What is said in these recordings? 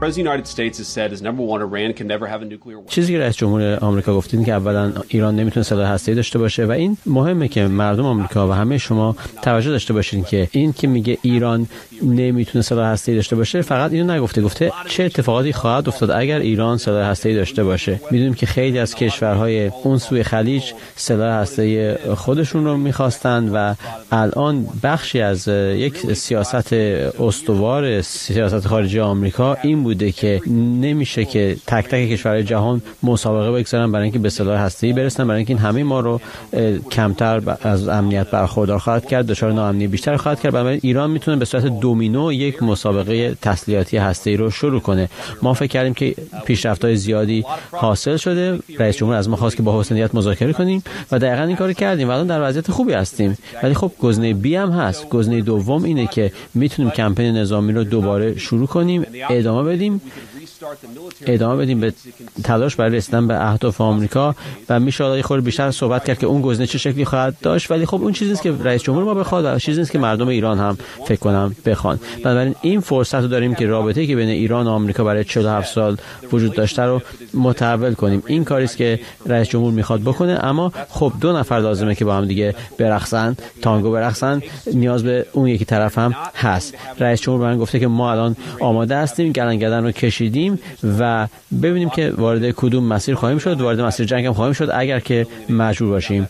چیزی که رئیس جمهور آمریکا گفتین که اولا ایران نمیتونه سلاح هسته‌ای داشته باشه و این مهمه که مردم آمریکا و همه شما توجه داشته باشین که این که میگه ایران نمیتونه سلاح هسته‌ای داشته باشه فقط اینو نگفته، گفته چه اتفاقاتی خواهد افتاد اگر ایران سلاح هسته‌ای داشته باشه. میدونیم که خیلی از کشورهای اون سوی خلیج سلاح هسته‌ای خودشون رو می‌خواستن و الان بخشی از یک سیاست استوار سیاست خارجی آمریکا این بوده که نمیشه که تک تک کشورهای جهان مسابقه بگذارن برای اینکه به سلاح هسته‌ای برسن، برای اینکه این همه ما رو کمتر از امنیت برخوردار خواهد کرد، دچار ناامنی بیشتر خواهد کرد. بنابراین ایران میتونه به صورت دومینو یک مسابقه تسلیحاتی هسته‌ای رو شروع کنه. ما فکر کردیم که پیشرفت‌های زیادی حاصل شده، رئیس جمهور از ما خواست که با حسن نیت مذاکره کنیم و دقیقاً این کارو کردیم و الان در وضعیت خوبی هستیم. ولی خب گزینه بی هم هست. گزینه دوم اینه که میتونیم کمپین نظامی رو دوباره شروع کنیم، ادامه بدیم به تلاش برای رسیدن به اهداف آمریکا و میشه حالا خود بیشتر صحبت کرد که اون گزینه چه شکلی خواهد داشت. ولی خب اون چیزی نیست که رئیس جمهور ما بخواد و چیزی نیست که مردم ایران هم فکر کنم بخوان. بنابراین این فرصت رو داریم که رابطه‌ای که بین ایران و آمریکا برای 47 سال وجود داشته رو متحول کنیم. این کاری است که رئیس جمهور میخواد بکنه، اما خب دو نفر لازمه که با هم دیگه برقصن، تانگو برقصن. نیاز به اون یکی طرف هم هست. رئیس جمهور من گفته که ما الان آماده هستیم، گلنگدن رو کشیدیم و ببینیم که وارد کدوم مسیر خواهیم شد. وارد مسیر جنگ هم خواهیم شد اگر که مجبور باشیم.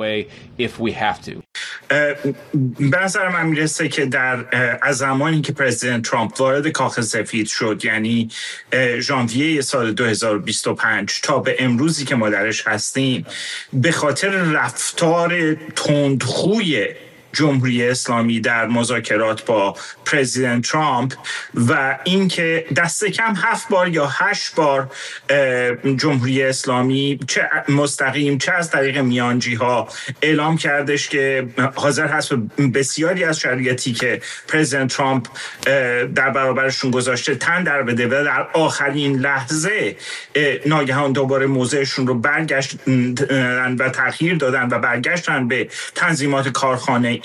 به نظر من میرسه که از زمانی که پرزیدنت ترامپ وارد کاخ سفید شد، یعنی ژانویه سال 2025 تا به امروزی که ما درش هستیم، به خاطر رفتار تندخوی جمهوری اسلامی در مذاکرات با پرزیدنت ترامپ و اینکه دست کم 7 بار یا 8 بار جمهوری اسلامی چه مستقیم چه از طریق میانجی ها اعلام کردش که حاضر هست بسیاری از شرایطی که پرزیدنت ترامپ در برابرشون گذاشته تن در بده و در آخرین لحظه ناگهان دوباره موضعشون رو برگشتن و تغییر دادن و برگشتن به تنظیمات کارخانه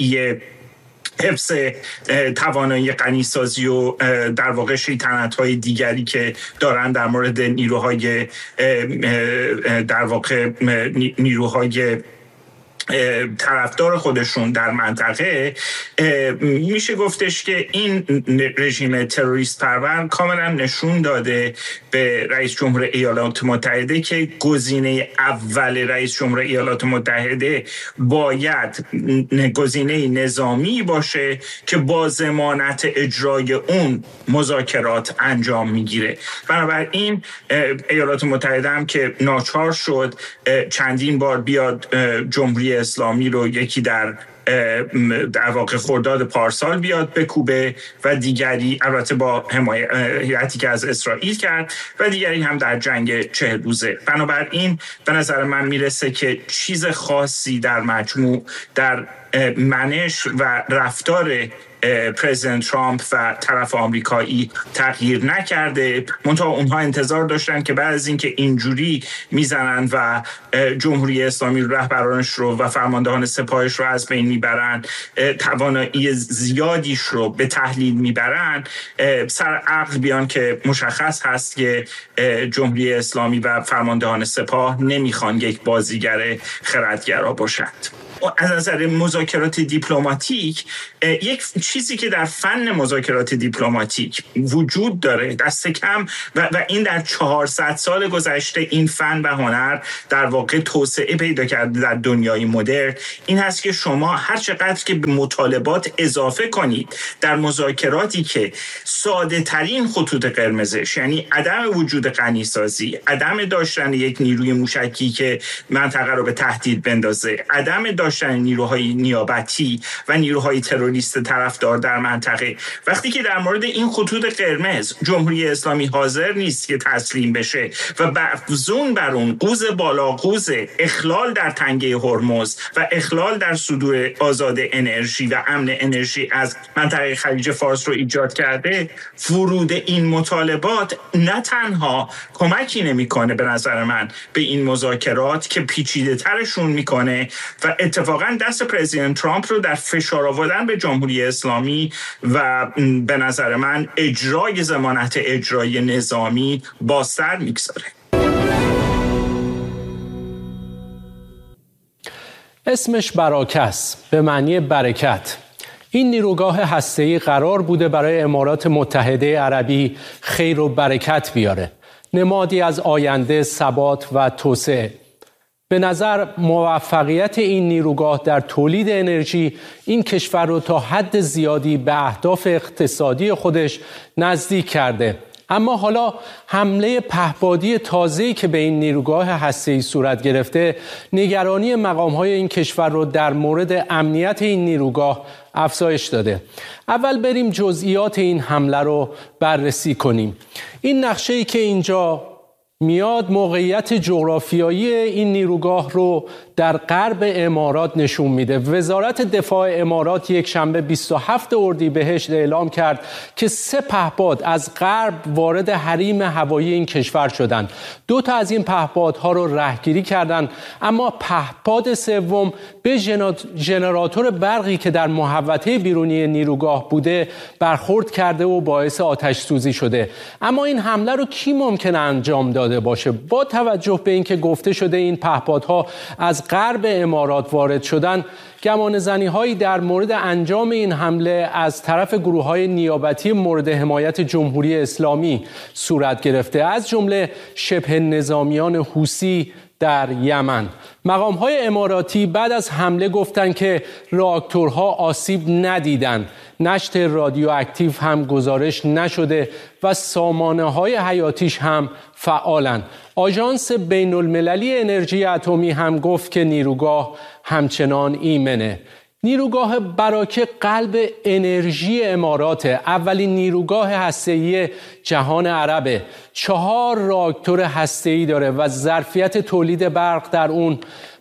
حفظ توانایی غنیسازی و در واقع شیطنت‌های دیگری که دارن در مورد نیروهای در واقع نیروهای طرفدار خودشون در منطقه. میشه گفتش که این رژیم تروریست پرور کاملا نشون داده به رئیس جمهور ایالات متحده که گزینه اول رئیس جمهور ایالات متحده باید گزینه نظامی باشه که با ضمانت اجرای اون مذاکرات انجام میگیره. بنابراین ایالات متحده هم که ناچار شد چندین بار بیاد جمهوری اسلامی رو یکی در واقع خرداد پارسال بیاد بکوبه و دیگری البته با حمایتی که از اسرائیل کرد و دیگری هم در جنگ 40 روزه. بنابراین به نظر من میرسه که چیز خاصی در مجموع در منش و رفتار پرزیدنت ترامپ و طرف آمریکایی تغییر نکرده. منتها اونها انتظار داشتن که بعد از اینکه اینجوری میزنن و جمهوری اسلامی رهبرانش رو و فرماندهان سپاهش رو از بین میبرن، توانایی زیادیش رو به تحلیل میبرن، سر عقل بیان که مشخص هست که جمهوری اسلامی و فرماندهان سپاه نمیخوان یک بازیگر خردگرا باشند. از نظر مذاکرات دیپلماتیک، یک چیزی که در فن مذاکرات دیپلماتیک وجود داره دست کم و این در 400 سال گذشته این فن و هنر در واقع توسعه پیدا کرده در دنیای مدرن، این هست که شما هر چقدر که به مطالبات اضافه کنید در مذاکراتی که ساده ترین خطوط قرمزش، یعنی عدم وجود غنیسازی، عدم داشتن یک نیروی موشکی که منطقه رو به تهدید بندازه، عدم داشتن نیروهای نیابتی و نیروهای تروریست طرفدار در منطقه، وقتی که در مورد این خطوط قرمز جمهوری اسلامی حاضر نیست که تسلیم بشه و افزون بر اون قوز بالا قوز اخلال در تنگه هرمز و اخلال در صدور آزاد انرژی و امن انرژی از منطقه خلیج فارس رو ایجاد کرده، ورود این مطالبات نه تنها کمکی نمیکنه به نظر من به این مذاکرات که پیچیده ترشون میکنه و اتفاقا دست پرزیدنت ترامپ رو در فشار آوردن به جمهوری اسلامی و به نظر من اجرای ضمانت اجرایی نظامی بازتر میگذاره. اسمش براکه است، به معنی برکت. این نیروگاه هسته‌ای قرار بوده برای امارات متحده عربی خیر و برکت بیاره، نمادی از آینده، ثبات و توسعه. به نظر موفقیت این نیروگاه در تولید انرژی این کشور رو تا حد زیادی به اهداف اقتصادی خودش نزدیک کرده. اما حالا حمله پهپادی تازه‌ای که به این نیروگاه هسته‌ای صورت گرفته، نگرانی مقام‌های این کشور رو در مورد امنیت این نیروگاه افزایش داده. اول بریم جزئیات این حمله رو بررسی کنیم. این نقشه‌ای که اینجا میاد موقعیت جغرافیایی این نیروگاه رو در غرب امارات نشون میده. وزارت دفاع امارات یک شنبه 27 اردیبهشت اعلام کرد که 3 پهپاد از غرب وارد حریم هوایی این کشور شدند. 2 تا از این پهپادها رو رهگیری کردند، اما پهپاد سوم به ژنراتور برقی که در محوطه بیرونی نیروگاه بوده برخورد کرده و باعث آتش سوزی شده. اما این حمله رو کی ممکنه انجام داده باشه؟ با توجه به اینکه گفته شده این پهپادها از غرب امارات وارد شدن، گمانه‌زنی‌هایی در مورد انجام این حمله از طرف گروه‌های نیابتی مورد حمایت جمهوری اسلامی صورت گرفته، از جمله شبه نظامیان حوثی در یمن. مقام‌های اماراتی بعد از حمله گفتند که راکتورها آسیب ندیدند، نشت رادیواکتیو هم گزارش نشده و سامانه‌های حیاتیش هم فعالند. آژانس بین‌المللی انرژی اتمی هم گفت که نیروگاه همچنان ایمنه. نیروگاه براکه قلب انرژی اماراته، اولین نیروگاه هسته‌ای جهان عربه. 4 راکتور هسته‌ای داره و ظرفیت تولید برق در اون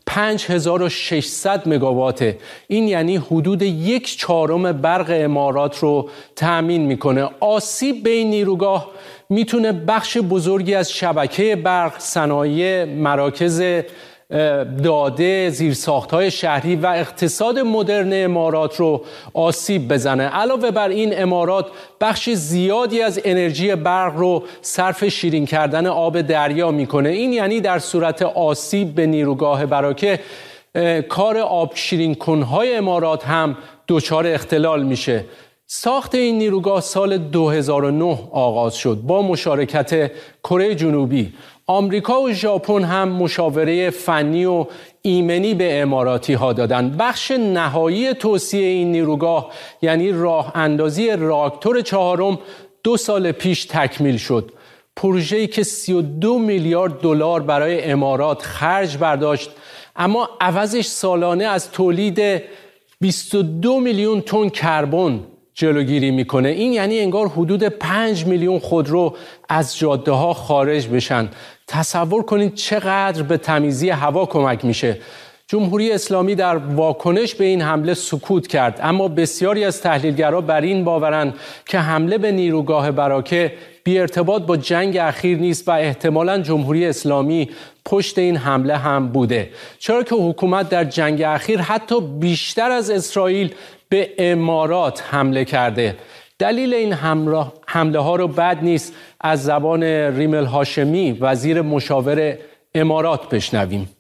5600 مگاواته. این یعنی حدود 1/4 برق امارات رو تأمین میکنه. آسیب به این نیروگاه میتونه بخش بزرگی از شبکه برق، صنایع، مراکز داده، زیرساخت‌های شهری و اقتصاد مدرن امارات رو آسیب بزنه. علاوه بر این، امارات بخش زیادی از انرژی برق رو صرف شیرین کردن آب دریا میکنه. این یعنی در صورت آسیب به نیروگاه براکه، کار آب شیرین کنهای امارات هم دچار اختلال میشه. ساخت این نیروگاه سال 2009 آغاز شد با مشارکت کره جنوبی. آمریکا و ژاپن هم مشاوره فنی و ایمنی به اماراتی ها دادن. بخش نهایی توسعه این نیروگاه یعنی راه اندازی راکتور 4 2 سال پیش تکمیل شد. پروژه‌ای که 32 میلیارد دلار برای امارات خرج برداشت، اما عوضش سالانه از تولید 22 میلیون تن کربن جلوگیری میکنه. این یعنی انگار حدود 5 میلیون خودرو از جاده ها خارج بشن. تصور کنید چقدر به تمیزی هوا کمک میشه. جمهوری اسلامی در واکنش به این حمله سکوت کرد، اما بسیاری از تحلیلگران بر این باورند که حمله به نیروگاه براکه بی ارتباط با جنگ اخیر نیست و احتمالاً جمهوری اسلامی پشت این حمله هم بوده، چرا که حکومت در جنگ اخیر حتی بیشتر از اسرائیل به امارات حمله کرده. دلیل این حمله ها رو بد نیست از زبان ریمل هاشمی، وزیر مشاور امارات، بشنویم.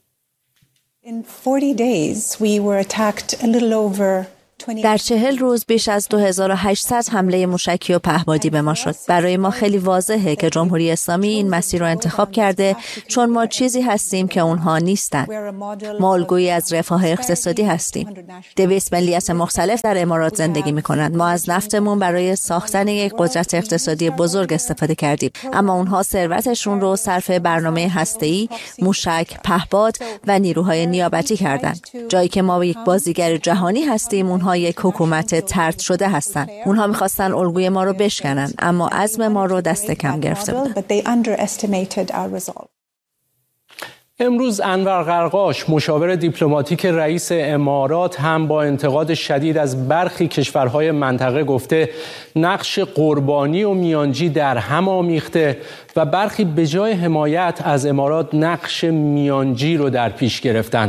در 40 روز بیش از 2800 حمله موشکی و پهپادی به ما شد. برای ما خیلی واضحه که جمهوری اسلامی این مسیر رو انتخاب کرده، چون ما چیزی هستیم که اونها نیستن. ما الگویی از رفاه اقتصادی هستیم. 200 ملیت مختلف در امارات زندگی می‌کنند. ما از نفتمون برای ساختن یک قدرت اقتصادی بزرگ استفاده کردیم، اما اونها ثروتشون رو صرف برنامه هسته‌ای، موشک، پهپاد و نیروهای نیابتی کردند. جایی که ما یک بازیگر جهانی هستیم، اونها یک حکومت طرد شده هستن. اونها میخواستن الگوی ما رو بشکنن، اما عزم ما رو دست کم گرفته بودن. امروز انور قرقاش، مشاور دیپلماتیک رئیس امارات، هم با انتقاد شدید از برخی کشورهای منطقه گفته نقش قربانی و میانجی در هم آمیخته و برخی به جای حمایت از امارات نقش میانجی رو در پیش گرفتن.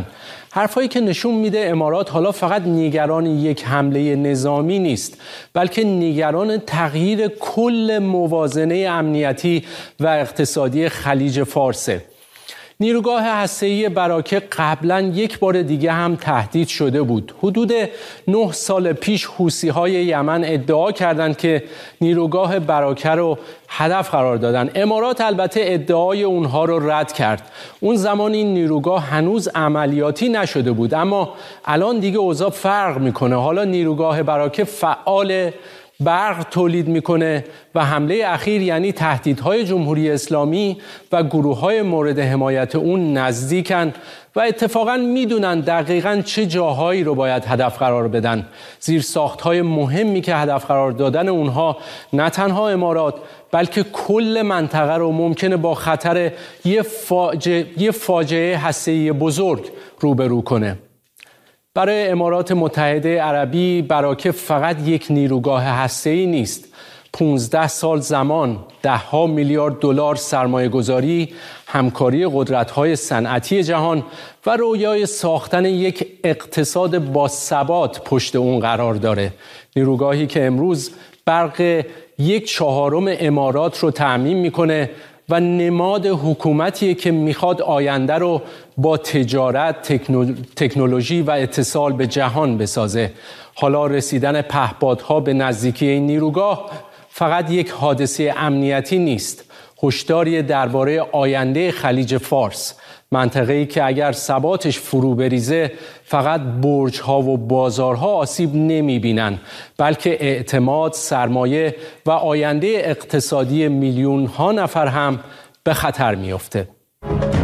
حرفایی که نشون میده امارات حالا فقط نگران یک حمله نظامی نیست، بلکه نگران تغییر کل موازنه امنیتی و اقتصادی خلیج فارسه. نیروگاه هسته‌ای براکه قبلا یک بار دیگه هم تهدید شده بود. حدود 9 سال پیش حوثی‌های یمن ادعا کردند که نیروگاه براکه رو هدف قرار دادن. امارات البته ادعای اونها رو رد کرد. اون زمان این نیروگاه هنوز عملیاتی نشده بود، اما الان دیگه اوضاع فرق میکنه. حالا نیروگاه براکه فعال، برق تولید میکنه و حمله اخیر یعنی تهدیدهای جمهوری اسلامی و گروه‌های مورد حمایت اون نزدیکن و اتفاقاً میدونن دقیقاً چه جاهایی رو باید هدف قرار بدن. زیرساخت‌های مهمی که هدف قرار دادن اونها نه تنها امارات بلکه کل منطقه رو ممکنه با خطر یه فاجعه هسته‌ای بزرگ روبرو کنه. برای امارات متحده عربی براکه فقط یک نیروگاه هسته‌ای نیست. 15 سال زمان، ده‌ها میلیارد دلار سرمایه‌گذاری، همکاری قدرت‌های صنعتی جهان و رویای ساختن یک اقتصاد با ثبات پشت اون قرار داره. نیروگاهی که امروز برق 1/4 امارات رو تأمین میکنه و نماد حکومتیه که میخواد آینده رو با تجارت، تکنولوژی و اتصال به جهان بسازه. حالا رسیدن پهپادها به نزدیکی این نیروگاه فقط یک حادثه امنیتی نیست، هشداری درباره آینده خلیج فارس، منطقه‌ای که اگر ثباتش فرو بریزه فقط برج‌ها و بازارها آسیب نمی‌بینن، بلکه اعتماد، سرمایه و آینده اقتصادی میلیون‌ها نفر هم به خطر می‌افته.